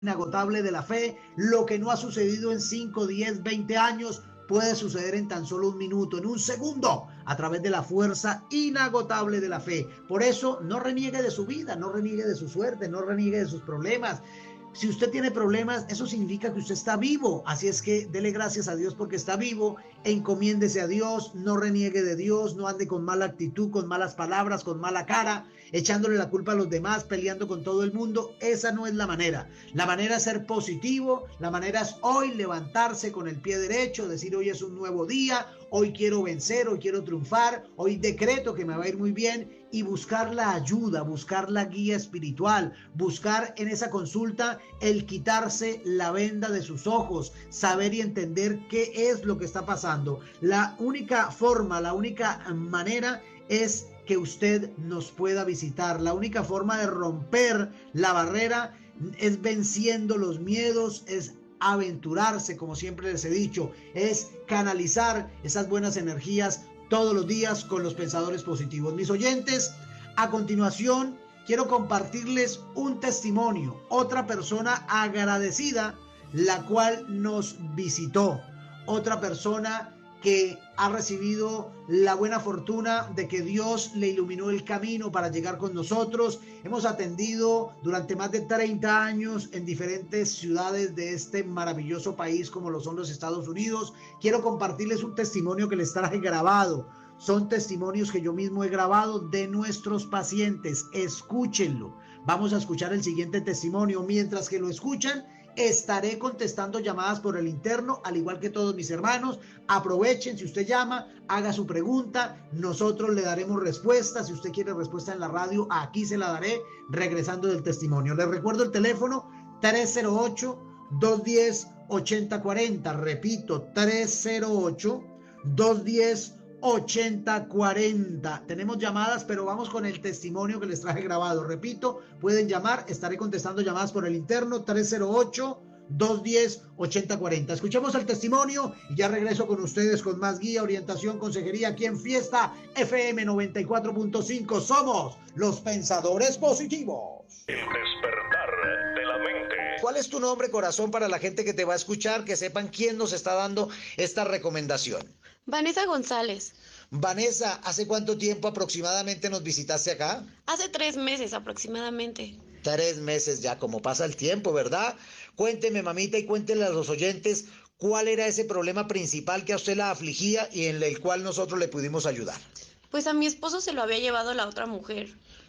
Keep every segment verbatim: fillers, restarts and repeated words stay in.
inagotable de la fe. Lo que no ha sucedido en cinco, diez, veinte años puede suceder en tan solo un minuto, en un segundo, a través de la fuerza inagotable de la fe. Por eso no reniegue de su vida, no reniegue de su suerte, no reniegue de sus problemas. Si usted tiene problemas, eso significa que usted está vivo. Así es que dele gracias a Dios porque está vivo. Encomiéndese a Dios, no reniegue de Dios, no ande con mala actitud, con malas palabras, con mala cara, echándole la culpa a los demás, peleando con todo el mundo. Esa no es la manera. La manera es ser positivo, la manera es hoy levantarse con el pie derecho, decir hoy es un nuevo día, hoy quiero vencer, hoy quiero triunfar, hoy decreto que me va a ir muy bien, y buscar la ayuda, buscar la guía espiritual, buscar en esa consulta el quitarse la venda de sus ojos, saber y entender qué es lo que está pasando. La única forma, la única manera es que usted nos pueda visitar. La única forma de romper la barrera es venciendo los miedos, es aventurarse, como siempre les he dicho, es canalizar esas buenas energías todos los días con los pensadores positivos. Mis oyentes, a continuación quiero compartirles un testimonio, otra persona agradecida, la cual nos visitó, otra persona que ha recibido la buena fortuna de que Dios le iluminó el camino para llegar con nosotros. Hemos atendido durante más de treinta años en diferentes ciudades de este maravilloso país como lo son los Estados Unidos. Quiero compartirles un testimonio que les traje grabado. Son testimonios que yo mismo he grabado de nuestros pacientes. Escúchenlo. Vamos a escuchar el siguiente testimonio. Mientras que lo escuchan, estaré contestando llamadas por el interno, al igual que todos mis hermanos. Aprovechen, si usted llama, haga su pregunta, nosotros le daremos respuesta. Si usted quiere respuesta en la radio, aquí se la daré regresando del testimonio. Les recuerdo el teléfono tres cero ocho, dos uno cero, ocho cero cuatro cero. Repito, tres cero ocho, dos uno cero, ocho cero cuatro cero. Tenemos llamadas, pero vamos con el testimonio que les traje grabado. Repito, pueden llamar, estaré contestando llamadas por el interno, tres cero ocho, dos uno cero, ocho cero cuatro cero. Escuchemos el testimonio y ya regreso con ustedes con más guía, orientación, consejería aquí en Fiesta F M noventa y cuatro punto cinco. Somos los pensadores positivos. El despertar de la mente. ¿Cuál es tu nombre, corazón, para la gente que te va a escuchar, que sepan quién nos está dando esta recomendación? Vanessa González. Vanessa, ¿hace cuánto tiempo aproximadamente nos visitaste acá? Hace tres meses aproximadamente. Tres meses ya, como pasa el tiempo, ¿verdad? Cuénteme, mamita, y cuéntenle a los oyentes cuál era ese problema principal que a usted la afligía y en el cual nosotros le pudimos ayudar. Pues a mi esposo se lo había llevado la otra mujer.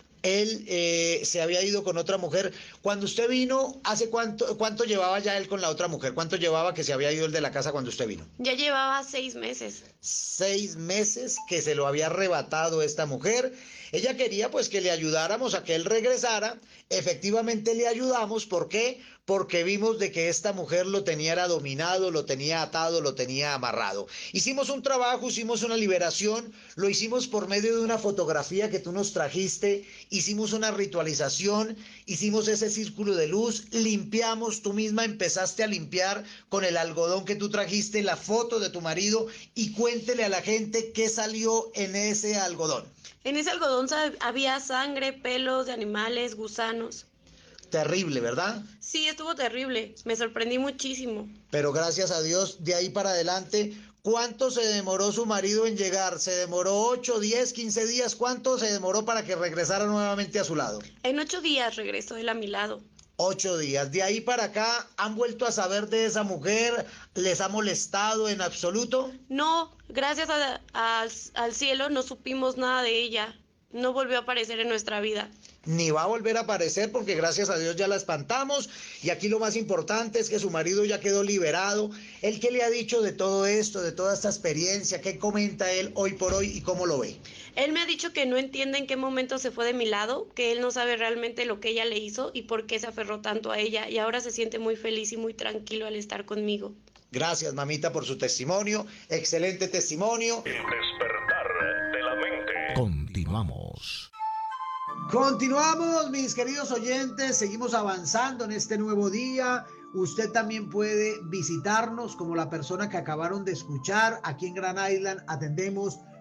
Él eh, se había ido con otra mujer. Cuando usted vino, ¿hace cuánto, cuánto llevaba ya él con la otra mujer? ¿Cuánto llevaba que se había ido él de la casa cuando usted vino? Ya llevaba seis meses. Seis meses que se lo había arrebatado esta mujer. Ella quería pues que le ayudáramos a que él regresara. Efectivamente le ayudamos. ¿Por qué? Porque vimos de que esta mujer lo tenía era dominado, lo tenía atado, lo tenía amarrado. Hicimos un trabajo, hicimos una liberación, lo hicimos por medio de una fotografía que tú nos trajiste, hicimos una ritualización, hicimos ese círculo de luz, limpiamos, tú misma empezaste a limpiar con el algodón que tú trajiste, la foto de tu marido, y cuéntele a la gente qué salió en ese algodón. En ese algodón había sangre, pelos de animales, gusanos. Terrible, ¿verdad? Sí, estuvo terrible. Me sorprendí muchísimo. Pero gracias a Dios, de ahí para adelante, ¿cuánto se demoró su marido en llegar? ¿Se demoró ocho, diez, quince días? ¿Cuánto se demoró para que regresara nuevamente a su lado? En ocho días regresó él a mi lado. Ocho días. De ahí para acá, ¿han vuelto a saber de esa mujer? ¿Les ha molestado en absoluto? No, gracias a, a, al cielo no supimos nada de ella. No volvió a aparecer en nuestra vida. Ni va a volver a aparecer porque gracias a Dios ya la espantamos. Y aquí lo más importante es que su marido ya quedó liberado. ¿Él qué le ha dicho de todo esto, de toda esta experiencia? ¿Qué comenta él hoy por hoy y cómo lo ve? Él me ha dicho que no entiende en qué momento se fue de mi lado, que él no sabe realmente lo que ella le hizo y por qué se aferró tanto a ella. Y ahora se siente muy feliz y muy tranquilo al estar conmigo. Gracias, mamita, por su testimonio. Excelente testimonio. El despertar de la mente. Continuamos. Continuamos, mis queridos oyentes, seguimos avanzando en este nuevo día. Usted también puede visitarnos como la persona que acabaron de escuchar. Aquí en Grand Island atendemos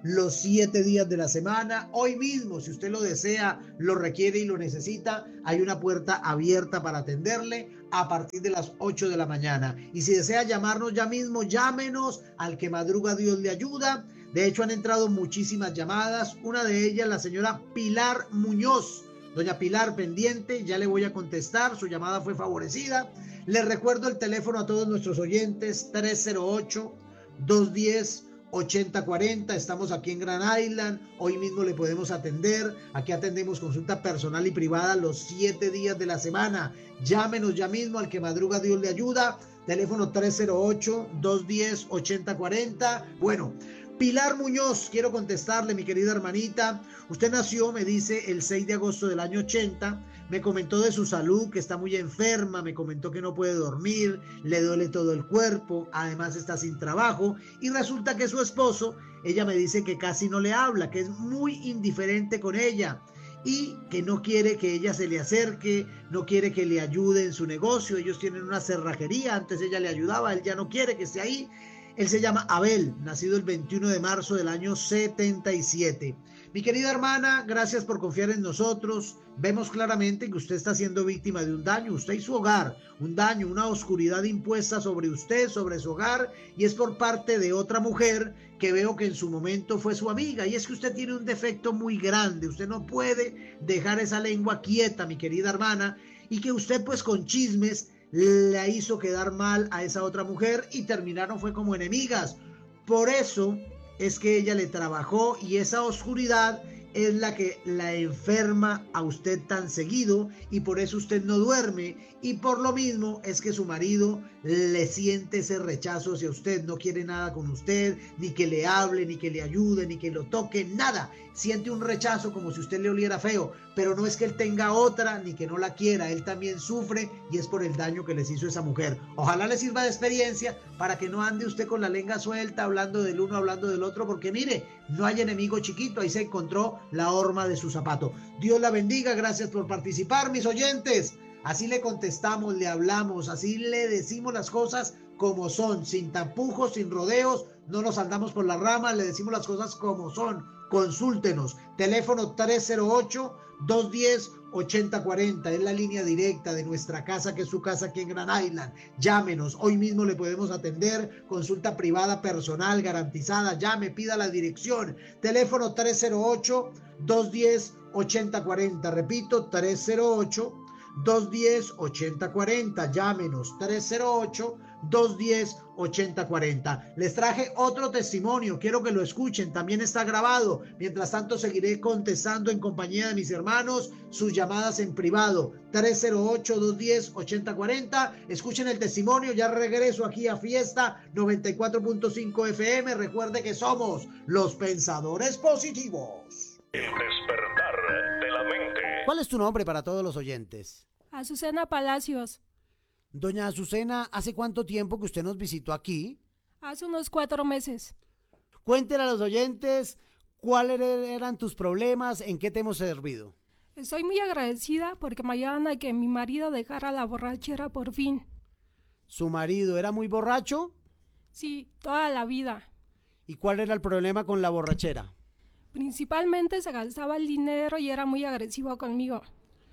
los siete días de la semana. Hoy mismo, si usted lo desea, lo requiere y lo necesita, hay una puerta abierta para atenderle a partir de las ocho de la mañana. Y si desea llamarnos ya mismo, llámenos al que madruga Dios le ayuda. De hecho, han entrado muchísimas llamadas. Una de ellas, la señora Pilar Muñoz. Doña Pilar, pendiente, ya le voy a contestar. Su llamada fue favorecida. Les recuerdo el teléfono a todos nuestros oyentes, tres cero ocho, dos uno cero, ocho cero cuatro cero. Estamos aquí en Grand Island. Hoy mismo le podemos atender. Aquí atendemos consulta personal y privada los siete días de la semana. Llámenos ya mismo al que madruga Dios le ayuda. Teléfono tres cero ocho, dos uno cero, ocho cero cuatro cero. Bueno, Pilar Muñoz, quiero contestarle, mi querida hermanita. Usted nació, me dice, el seis de agosto del año ochenta. Me comentó de su salud, que está muy enferma. Me comentó que no puede dormir, le duele todo el cuerpo. Además está sin trabajo. Y resulta que su esposo, ella me dice que casi no le habla, que es muy indiferente con ella. Y que no quiere que ella se le acerque, no quiere que le ayude en su negocio. Ellos tienen una cerrajería, antes ella le ayudaba, él ya no quiere que esté ahí. Él se llama Abel, nacido el veintiuno de marzo del año setenta y siete. Mi querida hermana, gracias por confiar en nosotros. Vemos claramente que usted está siendo víctima de un daño, usted y su hogar, un daño, una oscuridad impuesta sobre usted, sobre su hogar, y es por parte de otra mujer que veo que en su momento fue su amiga. Y es que usted tiene un defecto muy grande, usted no puede dejar esa lengua quieta, mi querida hermana, y que usted pues con chismes la hizo quedar mal a esa otra mujer y terminaron fue como enemigas. Por eso es que ella le trabajó y esa oscuridad es la que la enferma a usted tan seguido y por eso usted no duerme y por lo mismo es que su marido le siente ese rechazo hacia usted, no quiere nada con usted, ni que le hable, ni que le ayude, ni que lo toque, nada. Siente un rechazo como si usted le oliera feo, pero no es que él tenga otra ni que no la quiera, él también sufre y es por el daño que les hizo esa mujer. Ojalá le sirva de experiencia para que no ande usted con la lengua suelta hablando del uno, hablando del otro, porque mire, no hay enemigo chiquito, ahí se encontró la horma de su zapato. Dios la bendiga, gracias por participar, mis oyentes. Así le contestamos, le hablamos, así le decimos las cosas como son, sin tapujos, sin rodeos, no nos andamos por las ramas, le decimos las cosas como son. Consúltenos, teléfono tres cero ocho, dos uno cero, ocho cero cuatro cero, es la línea directa de nuestra casa, que es su casa aquí en Grand Island. Llámenos, hoy mismo le podemos atender, consulta privada personal garantizada. Llame, pida la dirección, teléfono tres cero ocho, dos uno cero, ocho cero cuatro cero, repito, tres cero ocho, dos uno cero, ocho cero cuatro cero. Llámenos, tres cero ocho, dos uno cero, ocho cero cuatro cero. Les traje otro testimonio, quiero que lo escuchen, también está grabado. Mientras tanto seguiré contestando en compañía de mis hermanos sus llamadas en privado, tres cero ocho, dos uno cero, ocho cero cuatro cero. Escuchen el testimonio, ya regreso aquí a Fiesta noventa y cuatro punto cinco F M. Recuerde que somos los pensadores positivos. El despertar de la mente. ¿Cuál es tu nombre para todos los oyentes? Azucena Palacios. Doña Azucena, ¿hace cuánto tiempo que usted nos visitó aquí? Hace unos cuatro meses. Cuéntele a los oyentes cuáles eran tus problemas, en qué te hemos servido. Estoy muy agradecida porque me ayudan a que mi marido dejara la borrachera por fin. ¿Su marido era muy borracho? Sí, toda la vida. ¿Y cuál era el problema con la borrachera? Principalmente se gastaba el dinero y era muy agresivo conmigo.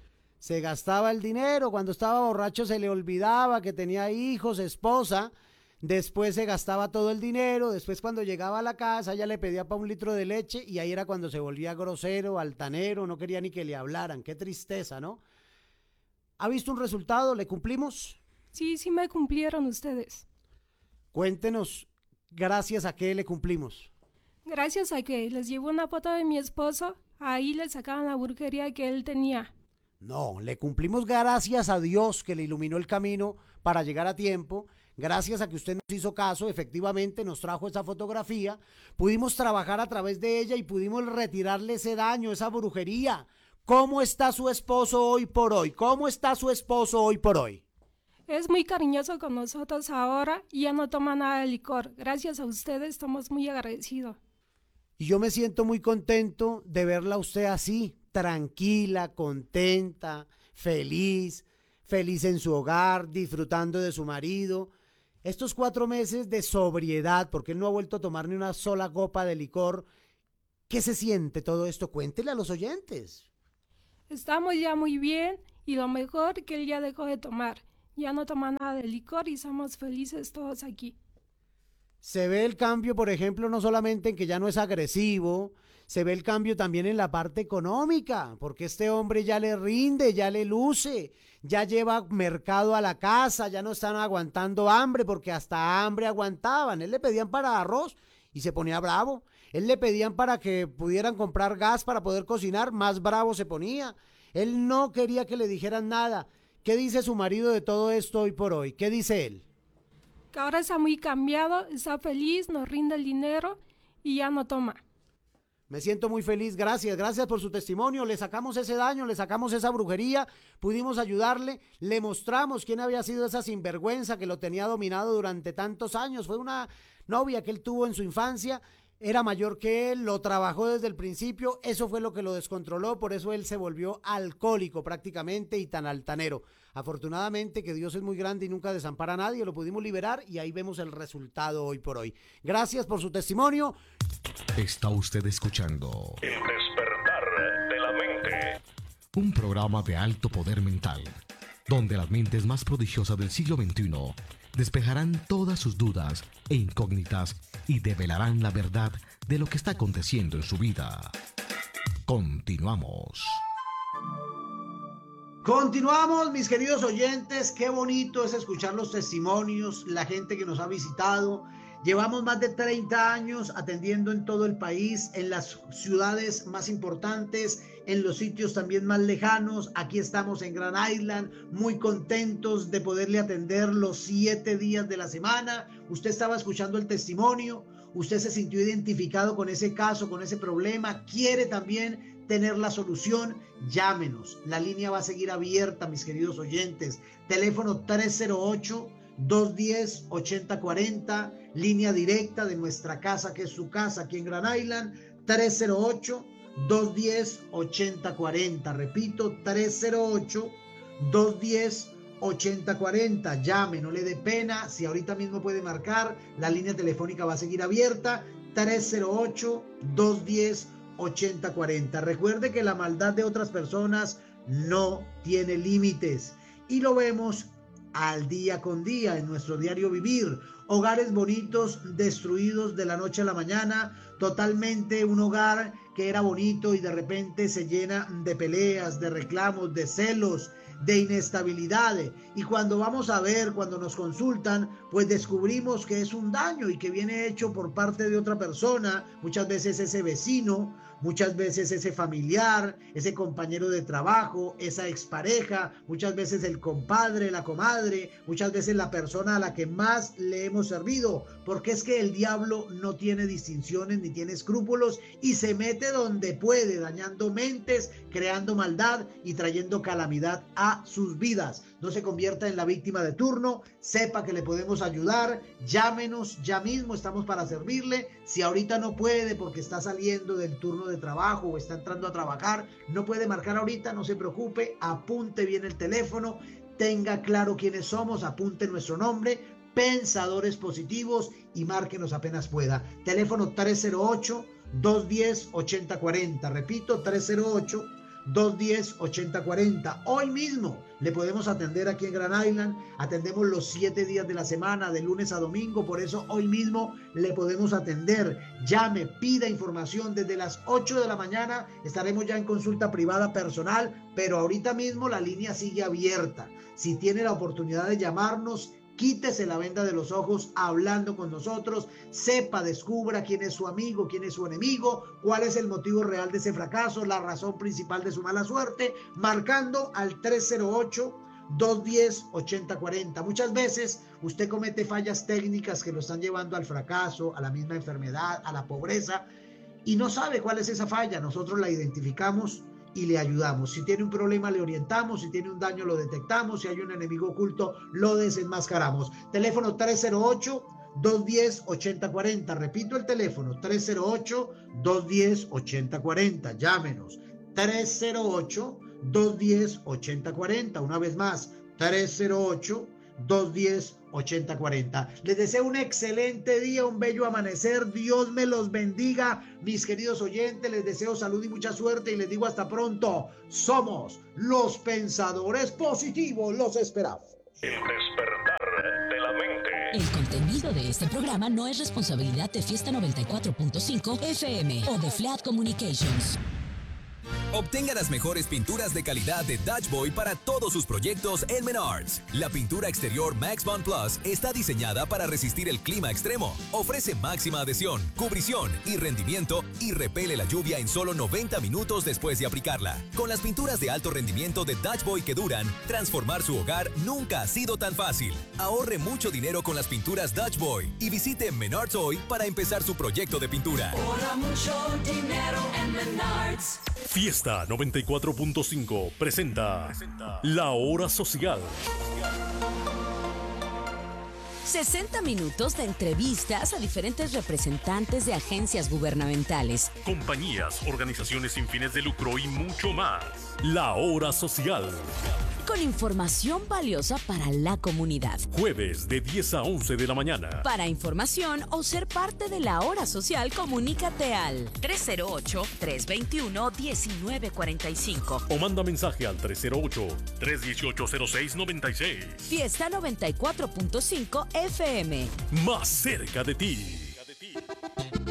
Se gastaba el dinero, cuando estaba borracho se le olvidaba que tenía hijos, esposa, después se gastaba todo el dinero, después cuando llegaba a la casa ella le pedía para un litro de leche y ahí era cuando se volvía grosero, altanero, no quería ni que le hablaran, qué tristeza, ¿no? ¿Ha visto un resultado? ¿Le cumplimos? Sí, sí me cumplieron ustedes. Cuéntenos, ¿gracias a qué le cumplimos? Gracias a que les llevo una foto de mi esposo, ahí le sacaban la brujería que él tenía. No, le cumplimos gracias a Dios que le iluminó el camino para llegar a tiempo, gracias a que usted nos hizo caso, efectivamente nos trajo esa fotografía, pudimos trabajar a través de ella y pudimos retirarle ese daño, esa brujería. ¿Cómo está su esposo hoy por hoy? ¿Cómo está su esposo hoy por hoy? Es muy cariñoso con nosotros ahora y ya no toma nada de licor. Gracias a ustedes estamos muy agradecidos. Y yo me siento muy contento de verla a usted así, tranquila, contenta, feliz, feliz en su hogar, disfrutando de su marido. Estos cuatro meses de sobriedad, porque él no ha vuelto a tomar ni una sola copa de licor, ¿Qué se siente todo esto? Cuéntele a los oyentes. Estamos ya muy bien y lo mejor que él ya dejó de tomar. Ya no toma nada de licor y somos felices todos aquí. Se ve el cambio, por ejemplo, no solamente en que ya no es agresivo, se ve el cambio también en la parte económica, porque este hombre ya le rinde, ya le luce, ya lleva mercado a la casa, ya no están aguantando hambre, porque hasta hambre aguantaban. Él le pedían para arroz y se ponía bravo. Él le pedían para que pudieran comprar gas para poder cocinar, más bravo se ponía. Él no quería que le dijeran nada. ¿Qué dice su marido de todo esto hoy por hoy? ¿Qué dice él? Que ahora está muy cambiado, está feliz, nos rinde el dinero y ya no toma. Me siento muy feliz, gracias, gracias por su testimonio. Le sacamos ese daño, le sacamos esa brujería, pudimos ayudarle, le mostramos quién había sido esa sinvergüenza que lo tenía dominado durante tantos años. Fue una novia que él tuvo en su infancia, era mayor que él, lo trabajó desde el principio, eso fue lo que lo descontroló, por eso él se volvió alcohólico prácticamente y tan altanero. Afortunadamente que Dios es muy grande y nunca desampara a nadie, lo pudimos liberar y ahí vemos el resultado hoy por hoy. Gracias por su testimonio. Está usted escuchando El despertar de la mente. un programa de alto poder mental, donde las mentes más prodigiosas del siglo veintiuno despejarán todas sus dudas e incógnitas y develarán la verdad de lo que está aconteciendo en su vida. Continuamos. Continuamos, mis queridos oyentes. Qué bonito es escuchar los testimonios, la gente que nos ha visitado. Llevamos más de treinta años atendiendo en todo el país, en las ciudades más importantes, en los sitios también más lejanos. Aquí estamos en Grand Island, muy contentos de poderle atender los siete días de la semana. Usted estaba escuchando el testimonio, usted se sintió identificado con ese caso, con ese problema, quiere también tener la solución. Llámenos, la línea va a seguir abierta, mis queridos oyentes. Teléfono tres cero ocho, dos uno cero, ocho cero cuatro cero, línea directa de nuestra casa, que es su casa aquí en Grand Island, tres cero ocho, dos uno cero, ocho cero cuatro cero. Repito, tres cero ocho, dos uno cero, ocho cero cuatro cero. Llame, no le dé pena. Si ahorita mismo puede marcar, la línea telefónica va a seguir abierta, tres cero ocho, dos uno cero, ocho cero cuatro cero. Recuerde que la maldad de otras personas no tiene límites y lo vemos al día con día en nuestro diario vivir. Hogares bonitos destruidos de la noche a la mañana, totalmente un hogar que era bonito y de repente se llena de peleas, de reclamos, de celos, de inestabilidad. Y cuando vamos a ver, cuando nos consultan, pues descubrimos que es un daño y que viene hecho por parte de otra persona, muchas veces ese vecino, muchas veces ese familiar, ese compañero de trabajo, esa expareja, muchas veces el compadre, la comadre, muchas veces la persona a la que más le hemos servido, porque es que el diablo no tiene distinciones ni tiene escrúpulos y se mete donde puede, dañando mentes, creando maldad y trayendo calamidad a sus vidas. No se convierta en la víctima de turno, sepa que le podemos ayudar, llámenos ya mismo, estamos para servirle. Si ahorita no puede porque está saliendo del turno de trabajo o está entrando a trabajar, no puede marcar ahorita, no se preocupe, apunte bien el teléfono, tenga claro quiénes somos, apunte nuestro nombre, Pensadores Positivos, y márquenos apenas pueda. Teléfono tres cero ocho, dos uno cero, ocho cero cuatro cero. Repito, tres cero ocho, dos uno cero, ocho cero cuatro cero. Hoy mismo le podemos atender aquí en Grand Island. Atendemos los siete días de la semana, de lunes a domingo. Por eso hoy mismo le podemos atender. Llame, pida información desde las ocho de la mañana. Estaremos ya en consulta privada personal, pero ahorita mismo la línea sigue abierta. Si tiene la oportunidad de llamarnos, quítese la venda de los ojos hablando con nosotros, sepa, descubra quién es su amigo, quién es su enemigo, cuál es el motivo real de ese fracaso, la razón principal de su mala suerte, marcando al tres cero ocho, dos uno cero, ocho cero cuatro cero. Muchas veces usted comete fallas técnicas que lo están llevando al fracaso, a la misma enfermedad, a la pobreza, y no sabe cuál es esa falla. Nosotros la identificamos y le ayudamos. Si tiene un problema, le orientamos. Si tiene un daño, lo detectamos. Si hay un enemigo oculto, lo desenmascaramos. Teléfono tres cero ocho, dos uno cero, ocho cero cuatro cero. Repito el teléfono, tres cero ocho, dos uno cero, ocho cero cuatro cero. Llámenos, tres cero ocho, dos uno cero, ocho cero cuatro cero. Una vez más, tres cero ocho, dos uno cero, ocho cero cuatro cero. Les deseo un excelente día, un bello amanecer. Dios me los bendiga, mis queridos oyentes. Les deseo salud y mucha suerte y les digo hasta pronto. Somos los pensadores positivos. Los esperamos. El despertar de la mente. El contenido de este programa no es responsabilidad de Fiesta noventa y cuatro punto cinco F M o de Flat Communications. Obtenga las mejores pinturas de calidad de Dutch Boy para todos sus proyectos en Menards. La pintura exterior Max Bond Plus está diseñada para resistir el clima extremo. Ofrece máxima adhesión, cubrición y rendimiento y repele la lluvia en solo noventa minutos después de aplicarla. Con las pinturas de alto rendimiento de Dutch Boy que duran, transformar su hogar nunca ha sido tan fácil. Ahorre mucho dinero con las pinturas Dutch Boy y visite Menards hoy para empezar su proyecto de pintura. Ahorra mucho dinero en Menards. Fiesta noventa y cuatro punto cinco presenta La Hora Social. sesenta minutos de entrevistas a diferentes representantes de agencias gubernamentales, Compañías, organizaciones sin fines de lucro y mucho más. La Hora Social. con información valiosa para la comunidad. Jueves de diez a once de la mañana. Para información o ser parte de la hora social, comunícate al tres cero ocho, tres dos uno, uno nueve cuatro cinco. O manda mensaje al tres cero ocho, tres uno ocho, cero seis nueve seis. Fiesta noventa y cuatro punto cinco F M. Más cerca de ti.